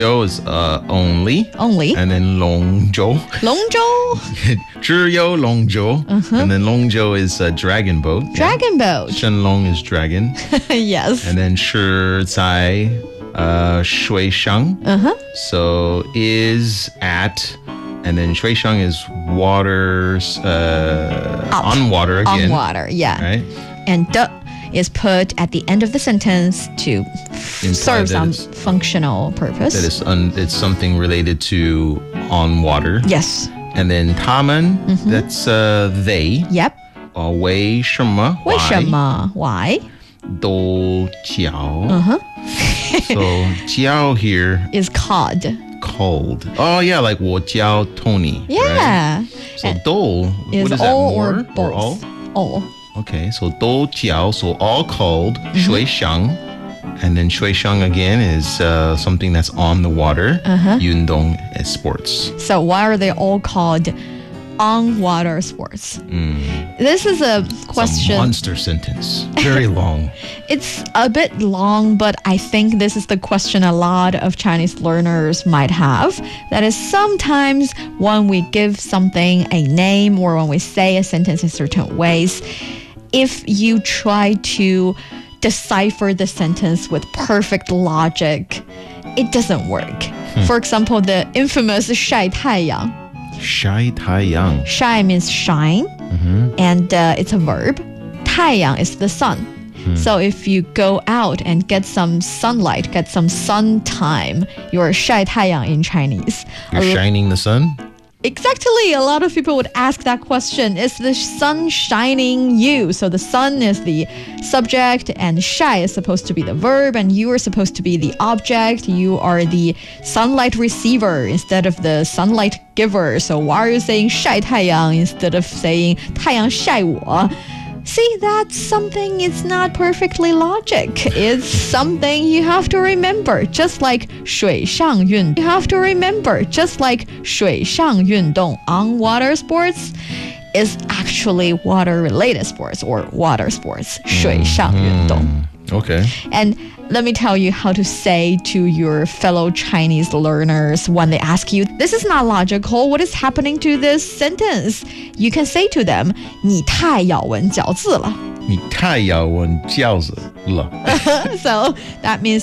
Zhou is only. Only. And then Longzhou. Longzhou. 只有 Longzhou. And then Longzhou is a dragon boat. Dragon boat. Shenlong is dragon. Yes. And then 是在 Shuishang. So is at. And then 水上 is water, on water again. On water, yeah. Right? And de is put at the end of the sentence to serve some functional purpose. That it's something related to on water. Yes. And then 他们, that's they. Yep. 为什么? Why? 为什么? Why? 都叫. So 叫 here is cod. Cold. Oh yeah, like 我叫 Tony. Yeah. Right? So 都 is what is that? all More or both? all? All. Okay, so 都叫, so all cold. 水上. And then 水上 again is something that's on the water. 运动 is sports. So why are they all called on water sports? This is a question. It's a monster sentence. Very long. It's a bit long, but I think this is the question a lot of Chinese learners might have. That is, sometimes when we give something a name or when we say a sentence in certain ways, if you try to decipher the sentence with perfect logic, it doesn't work. For example, the infamous 晒太阳. 晒太阳. Shai means shine, and it's a verb. 太阳 is the sun. So if you go out and get some sunlight, get some sun time, you're 晒太阳 in Chinese. You're shining the sun? Exactly. A lot of people would ask that question. Is the sun shining you? So the sun is the subject and 晒 is supposed to be the verb and you are supposed to be the object. You are the sunlight receiver instead of the sunlight giver. So why are you saying 晒太阳 instead of saying 太阳晒我? See, that's something, it's not perfectly logic. It's something you have to remember, just like 水上运动. You have to remember, just like 水上运动, on water sports is actually water-related sports or water sports. 水上运动. Okay. And let me tell you how to say to your fellow Chinese learners when they ask you, this is not logical, what is happening to this sentence? You can say to them, 你太咬文嚼字了. 你太咬文嚼字了. So that means